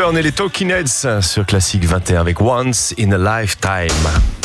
on est les Talking Heads sur Classic 21 avec Once in a Lifetime.